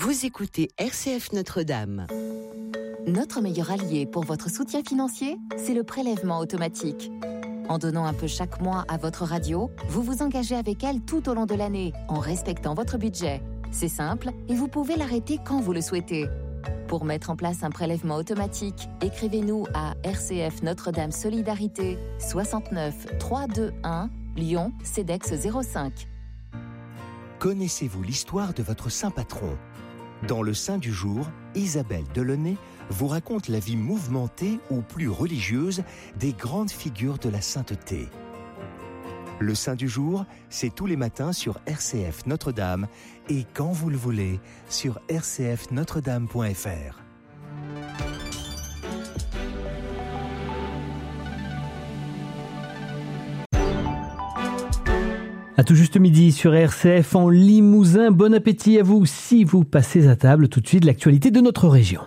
Vous écoutez RCF Notre-Dame. Notre meilleur allié pour votre soutien financier, c'est le prélèvement automatique. En donnant un peu chaque mois à votre radio, vous vous engagez avec elle tout au long de l'année, en respectant votre budget. C'est simple et vous pouvez l'arrêter quand vous le souhaitez. Pour mettre en place un prélèvement automatique, écrivez-nous à RCF Notre-Dame Solidarité 69 321 Lyon CEDEX 05. Connaissez-vous l'histoire de votre saint patron ? Dans le Saint du jour, Isabelle Delaunay vous raconte la vie mouvementée ou plus religieuse des grandes figures de la sainteté. Le Saint du jour, c'est tous les matins sur RCF Notre-Dame et quand vous le voulez, sur rcfnotredame.fr. À tout juste midi sur RCF en Limousin. Bon appétit à vous si vous passez à table. Tout de suite, l'actualité de notre région.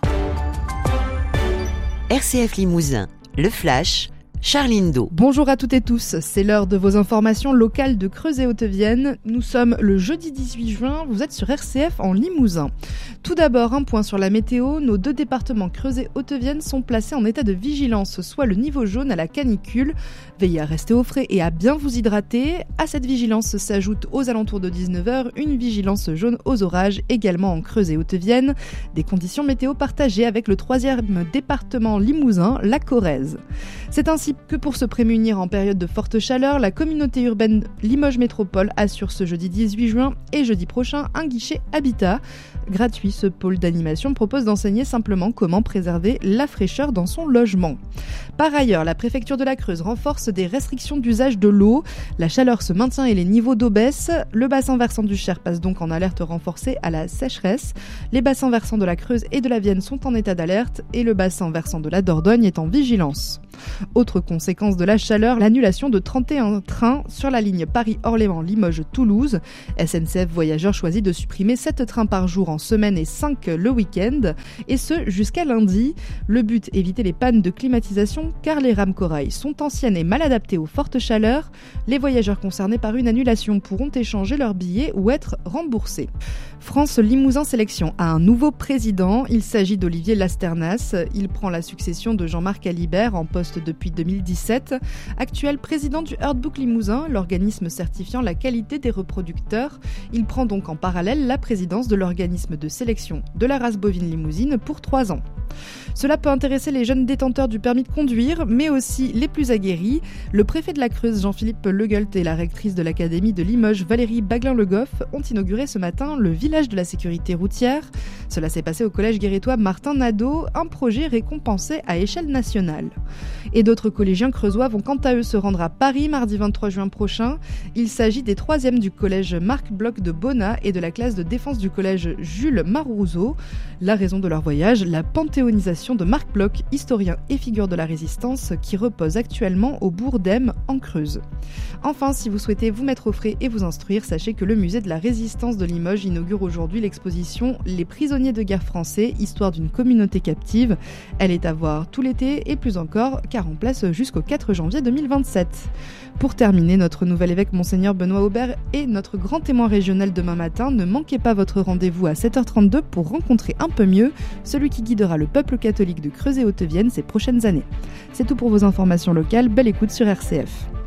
RCF Limousin, le Flash, Charline Do. Bonjour à toutes et tous, c'est l'heure de vos informations locales de Creusé-Haute-Vienne. Nous sommes le jeudi 18 juin, vous êtes sur RCF en Limousin. Tout d'abord, un point sur la météo. Nos deux départements Creusé-Haute-Vienne sont placés en état de vigilance, soit le niveau jaune à la canicule. Veillez à rester au frais et à bien vous hydrater. À cette vigilance s'ajoute aux alentours de 19h une vigilance jaune aux orages, également en Creusé-Haute-Vienne. Des conditions météo partagées avec le troisième département limousin, la Corrèze. C'est ainsi que pour se prémunir en période de forte chaleur, la communauté urbaine Limoges Métropole assure ce jeudi 18 juin et jeudi prochain un guichet habitat. Gratuit, ce pôle d'animation propose d'enseigner simplement comment préserver la fraîcheur dans son logement. Par ailleurs, la préfecture de la Creuse renforce des restrictions d'usage de l'eau. La chaleur se maintient et les niveaux d'eau baissent. Le bassin versant du Cher passe donc en alerte renforcée à la sécheresse. Les bassins versants de la Creuse et de la Vienne sont en état d'alerte et le bassin versant de la Dordogne est en vigilance. Autre conséquence de la chaleur, l'annulation de 31 trains sur la ligne Paris-Orléans-Limoges-Toulouse. SNCF Voyageurs choisit de supprimer 7 trains par jour en semaine et 5 le week-end, et ce jusqu'à lundi. Le but, éviter les pannes de climatisation car les rames corail sont anciennes et mal adaptées aux fortes chaleurs. Les voyageurs concernés par une annulation pourront échanger leurs billets ou être remboursés. France Limousin Sélection a un nouveau président, il s'agit d'Olivier Lasternas. Il prend la succession de Jean-Marc Alibert en poste depuis 2017, actuel président du Herdbook Limousin, l'organisme certifiant la qualité des reproducteurs. Il prend donc en parallèle la présidence de l'organisme de sélection de la race bovine limousine pour 3 ans. Cela peut intéresser les jeunes détenteurs du permis de conduire, mais aussi les plus aguerris. Le préfet de la Creuse, Jean-Philippe Legault, et la rectrice de l'académie de Limoges, Valérie Baglin-Le Goff, ont inauguré ce matin le village de la sécurité routière. Cela s'est passé au collège guérétois Martin Nadeau, un projet récompensé à échelle nationale. Et d'autres collégiens creusois vont quant à eux se rendre à Paris mardi 23 juin prochain. Il s'agit des 3e du collège Marc Bloch de Bonnat et de la classe de défense du collège Jules Marouzeau. La raison de leur voyage, la panthéonisation de Marc Bloch, historien et figure de la résistance qui repose actuellement au bourg d'Aime en Creuse. Enfin, si vous souhaitez vous mettre au frais et vous instruire, sachez que le musée de la résistance de Limoges inaugure aujourd'hui l'exposition Les prisonniers de guerre français, histoire d'une communauté captive. Elle est à voir tout l'été et plus encore car en place jusqu'au 4 janvier 2027. Pour terminer, notre nouvel évêque Monseigneur Benoît Aubert est notre grand témoin régional demain matin. Ne manquez pas votre rendez-vous à 7h32 pour rencontrer un peu mieux celui qui guidera le peuple catholique de Creusé-Haute-Vienne ces prochaines années. C'est tout pour vos informations locales. Belle écoute sur RCF.